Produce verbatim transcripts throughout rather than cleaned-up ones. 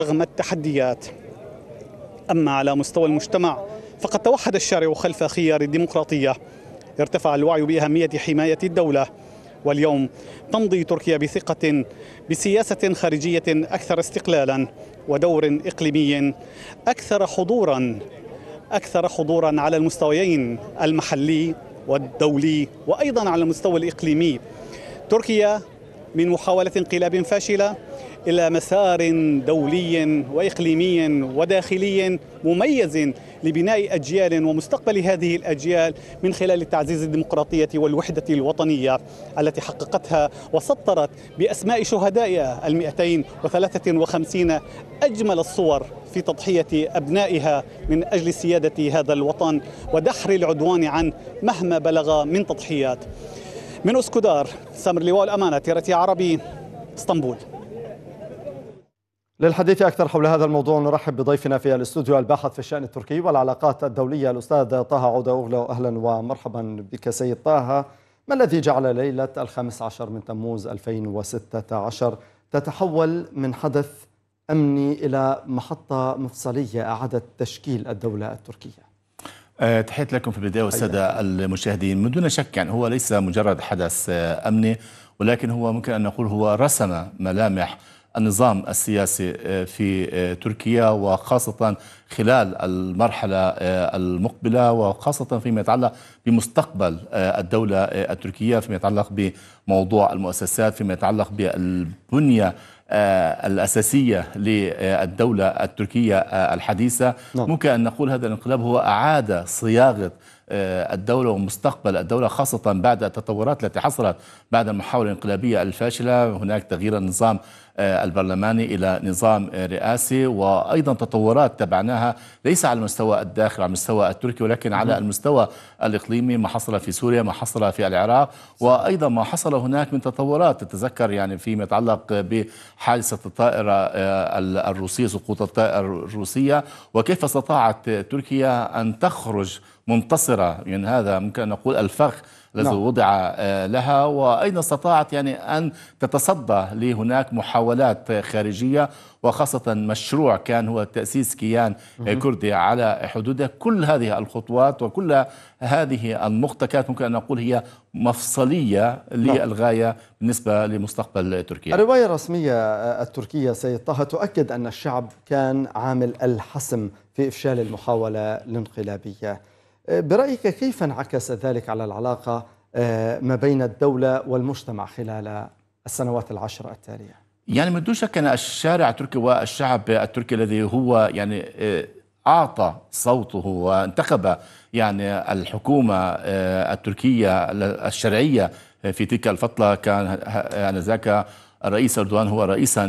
رغم التحديات. أما على مستوى المجتمع فقد توحد الشارع خلف خيار الديمقراطية، ارتفع الوعي بأهمية حماية الدولة، واليوم تمضي تركيا بثقة بسياسة خارجية أكثر استقلالا ودور إقليمي أكثر حضورا أكثر حضورا على المستويين المحلي والدولي وأيضا على المستوى الإقليمي. تركيا من محاولة انقلاب فاشلة إلى مسار دولي وإقليمي وداخلي مميز لبناء أجيال ومستقبل هذه الأجيال من خلال تعزيز الديمقراطية والوحدة الوطنية التي حققتها وسطرت بأسماء شهدائها المئتين وثلاثة وخمسين أجمل الصور في تضحية أبنائها من أجل سيادة هذا الوطن ودحر العدوان عنه مهما بلغ من تضحيات. من أسكودار، سامر لواء الأمانة، تيرتي عربي، اسطنبول. للحديث أكثر حول هذا الموضوع نرحب بضيفنا في الاستوديو الباحث في الشأن التركي والعلاقات الدولية الأستاذ طه عودة أوغلو. أهلا ومرحبا بك سيد طه. ما الذي جعل ليلة الخامس عشر من تموز ألفين وستة عشر تتحول من حدث أمني إلى محطة مفصلية أعادت تشكيل الدولة التركية؟ أه تحياتي لكم في البداية والسادة المشاهدين. من دون شك يعني هو ليس مجرد حدث أمني، ولكن هو ممكن أن نقول هو رسم ملامح النظام السياسي في تركيا، وخاصة خلال المرحلة المقبلة، وخاصة فيما يتعلق بمستقبل الدولة التركية، فيما يتعلق بموضوع المؤسسات، فيما يتعلق بالبنية الأساسية للدولة التركية الحديثة. ممكن أن نقول هذا الانقلاب هو أعاد صياغة الدولة ومستقبل الدولة، خاصة بعد التطورات التي حصلت بعد المحاولة الانقلابية الفاشلة. هناك تغيير النظام البرلماني إلى نظام رئاسي، وأيضا تطورات تبعناها ليس على المستوى الداخلي على المستوى التركي، ولكن على المستوى الإقليمي، ما حصل في سوريا، ما حصل في العراق، وأيضا ما حصل هناك من تطورات. تتذكر يعني فيما يتعلق بحادثة الطائرة الروسية، سقوط الطائرة الروسية، وكيف استطاعت تركيا أن تخرج منتصرة من هذا ممكن أن نقول الفخ الذي نعم. وضع لها، وأيضا استطاعت يعني أن تتصدى لهناك محاولات خارجية، وخاصة مشروع كان هو تأسيس كيان كردي على حدوده. كل هذه الخطوات وكل هذه النقطة كانت ممكن أن نقول هي مفصلية للغاية بالنسبة لمستقبل تركيا. الرواية الرسمية التركية سيد طه تؤكد أن الشعب كان عامل الحسم في إفشال المحاولة الانقلابية. برأيك كيف انعكس ذلك على العلاقة ما بين الدولة والمجتمع خلال السنوات العشر التالية؟ يعني من دون شك أن الشارع التركي والشعب التركي الذي هو يعني أعطى صوته وانتخب يعني الحكومة التركية الشرعية في تلك الفترة، كان آنذاك الرئيس أردوغان هو رئيسا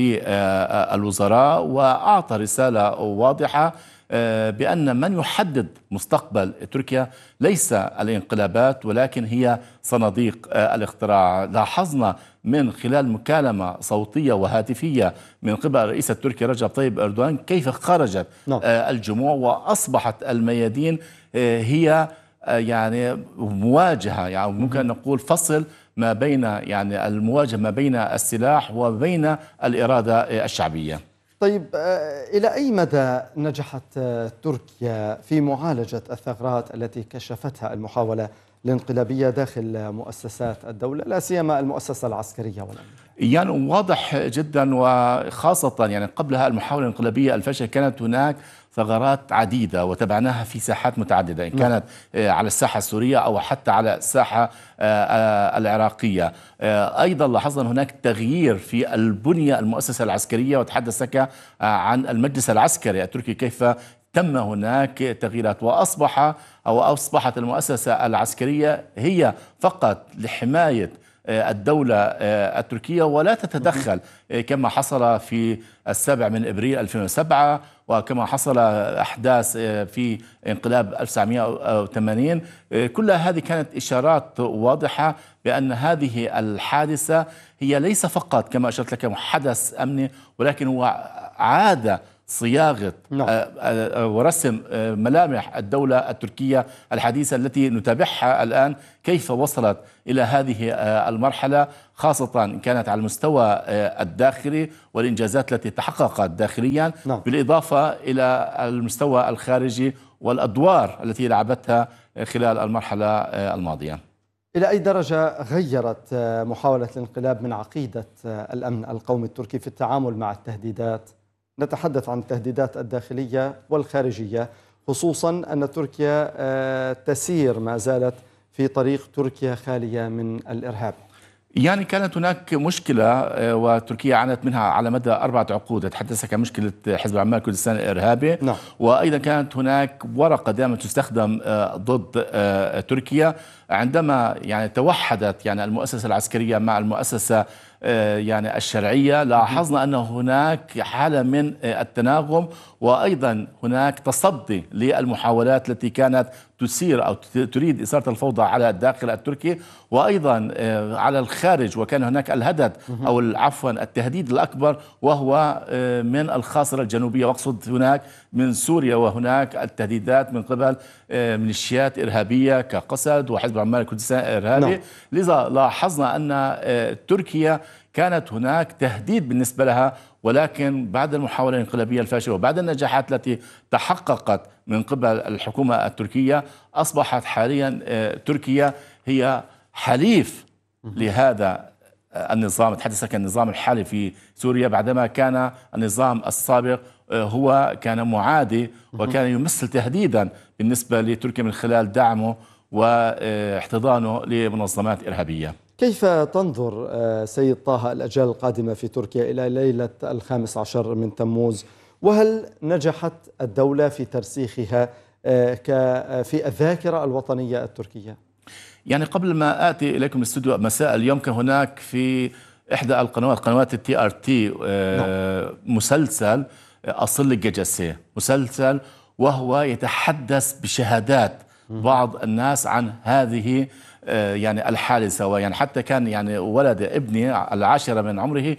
للوزراء، وأعطى رسالة واضحة بأن من يحدد مستقبل تركيا ليس الانقلابات ولكن هي صناديق الاقتراع. لاحظنا من خلال مكالمة صوتية وهاتفية من قبل الرئيس التركي رجب طيب أردوغان كيف خرجت no. الجموع، وأصبحت الميادين هي يعني مواجهة، يعني ممكن نقول فصل ما بين يعني المواجهة ما بين السلاح وبين الإرادة الشعبية. طيب إلى أي مدى نجحت تركيا في معالجة الثغرات التي كشفتها المحاولة الانقلابية داخل مؤسسات الدولة، لا سيما المؤسسة العسكرية والأمنية؟ يعني واضح جدا، وخاصة يعني قبلها المحاولة الانقلابية الفاشلة كانت هناك ثغرات عديدة وتبعناها في ساحات متعددة، إن كانت على الساحة السورية أو حتى على الساحة العراقية. أيضا لاحظنا هناك تغيير في البنية المؤسسة العسكرية، وتحدث لك عن المجلس العسكري التركي كيف تم هناك تغييرات، وأصبح أو أصبحت المؤسسة العسكرية هي فقط لحماية الدولة التركية ولا تتدخل كما حصل في السابع من إبريل ألفين وسبعة، وكما حصل أحداث في انقلاب ألف وتسعمئة وثمانين. كل هذه كانت إشارات واضحة بأن هذه الحادثة هي ليس فقط كما أشرت لك حدث أمني، ولكن هو عاد صياغة نعم. ورسم ملامح الدولة التركية الحديثة التي نتابعها الآن كيف وصلت إلى هذه المرحلة، خاصة إن كانت على المستوى الداخلي والإنجازات التي تحققت داخليا. نعم. بالإضافة إلى المستوى الخارجي والأدوار التي لعبتها خلال المرحلة الماضية. إلى أي درجة غيرت محاولة الانقلاب من عقيدة الأمن القومي التركي في التعامل مع التهديدات؟ نتحدث عن التهديدات الداخلية والخارجية، خصوصا أن تركيا تسير ما زالت في طريق تركيا خالية من الإرهاب. يعني كانت هناك مشكلة وتركيا عانت منها على مدى أربعة عقود، أتحدث عن مشكلة حزب العمال الكردستاني الإرهابي. نعم. وأيضا كانت هناك ورقة دائما تستخدم ضد تركيا عندما يعني توحدت يعني المؤسسة العسكرية مع المؤسسة يعني الشرعية. لاحظنا أن هناك حالة من التناغم، وأيضا هناك تصدي للمحاولات التي كانت تسير أو تريد إثارة الفوضى على الداخل التركي وأيضا على الخارج. وكان هناك الهدد أو عفوا التهديد الأكبر وهو من الخاصرة الجنوبية، واقصد هناك من سوريا، وهناك التهديدات من قبل ميليشيات إرهابية كقسد وحزب العمال الكردستاني الإرهابي. نعم. لذا لاحظنا أن تركيا كانت هناك تهديد بالنسبة لها، ولكن بعد المحاولة الانقلابية الفاشلة وبعد النجاحات التي تحققت من قبل الحكومة التركية أصبحت حاليا تركيا هي حليف لهذا النظام. تحدث عن النظام الحالي في سوريا بعدما كان النظام السابق هو كان معادي وكان يمثل تهديدا بالنسبة لتركيا من خلال دعمه واحتضانه لمنظمات إرهابية. كيف تنظر سيد طه الأجيال القادمة في تركيا إلى ليلة الخامس عشر من تموز، وهل نجحت الدولة في ترسيخها في الذاكرة الوطنية التركية؟ يعني قبل ما آتي إليكم الاستوديو مساء اليوم كان هناك في إحدى القنوات قنوات التي ار تي مسلسل أصل الججسي، مسلسل وهو يتحدث بشهادات بعض الناس عن هذه يعني الحادثة. يعني حتى كان يعني ولد ابني العاشرة من عمره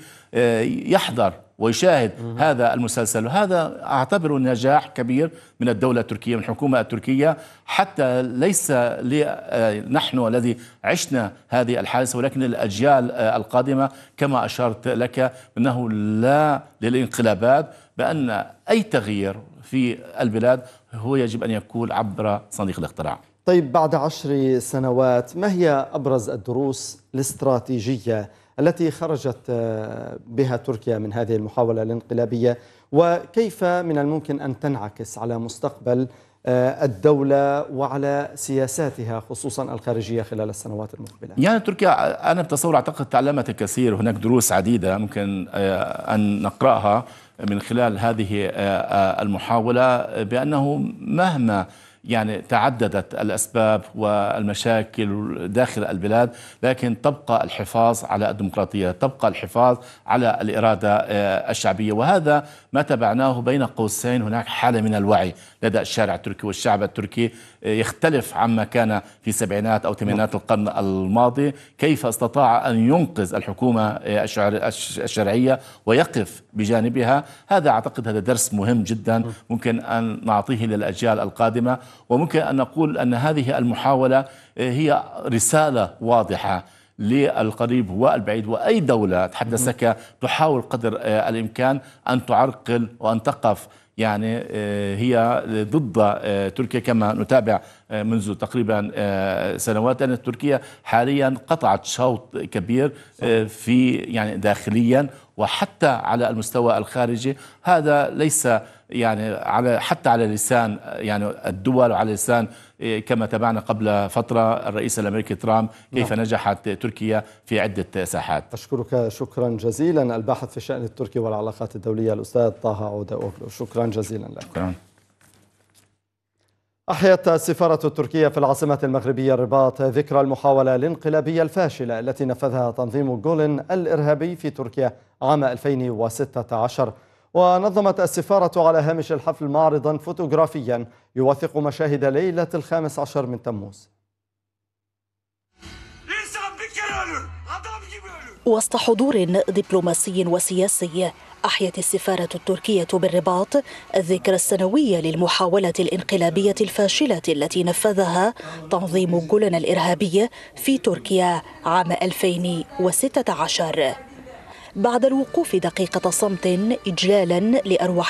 يحضر ويشاهد هذا المسلسل، وهذا أعتبره نجاح كبير من الدولة التركية من الحكومة التركية، حتى ليس نحن الذي عشنا هذه الحادثة ولكن الأجيال القادمة. كما أشرت لك أنه لا للانقلابات، بأن أي تغيير في البلاد هو يجب أن يكون عبر صندوق الاقتراع. طيب بعد عشر سنوات ما هي أبرز الدروس الاستراتيجية التي خرجت بها تركيا من هذه المحاولة الانقلابية، وكيف من الممكن أن تنعكس على مستقبل الدولة وعلى سياساتها خصوصا الخارجية خلال السنوات المقبلة؟ يعني تركيا أنا بتصور أعتقد تعلمت الكثير، هناك دروس عديدة ممكن أن نقرأها من خلال هذه المحاولة، بأنه مهما يعني تعددت الأسباب والمشاكل داخل البلاد لكن تبقى الحفاظ على الديمقراطية، تبقى الحفاظ على الإرادة الشعبية. وهذا ما تبعناه بين قوسين. هناك حالة من الوعي لدى الشارع التركي والشعب التركي يختلف عما كان في سبعينات أو ثمانينات القرن الماضي، كيف استطاع أن ينقذ الحكومة الشرعية ويقف بجانبها. هذا أعتقد هذا درس مهم جدا ممكن أن نعطيه للأجيال القادمة، وممكن أن نقول أن هذه المحاولة هي رسالة واضحة للقريب والبعيد، وأي دولة تحدثك تحاول قدر الإمكان أن تعرقل وأن تقف يعني هي ضد تركيا كما نتابع منذ تقريبا سنوات. أن تركيا حاليا قطعت شوط كبير في يعني داخليا وحتى على المستوى الخارجي. هذا ليس يعني على حتى على لسان يعني الدول وعلى لسان كما تابعنا قبل فترة الرئيس الأمريكي ترامب كيف نعم. نجحت تركيا في عدة ساحات. أشكرك شكرا جزيلا الباحث في الشأن التركي والعلاقات الدولية الأستاذ طه عودة أوغلو، شكرا جزيلا لك. شكرا. أحيت السفارة التركية في العاصمة المغربية الرباط ذكرى المحاولة الانقلابية الفاشلة التي نفذها تنظيم جولن الإرهابي في تركيا عام ألفين وستة عشر. ونظمت السفارة على هامش الحفل معرضا فوتوغرافيا يوثق مشاهد ليلة الخامس عشر من تموز. İnsan bir kere ölür, adam gibi ölür. وسط حضور دبلوماسي وسياسي، أحيت السفارة التركية بالرباط الذكرى السنوية للمحاولة الانقلابية الفاشلة التي نفذها تنظيم جولان الإرهابي في تركيا عام ألفين وستة عشر. بعد الوقوف دقيقة صمت إجلالا لأرواح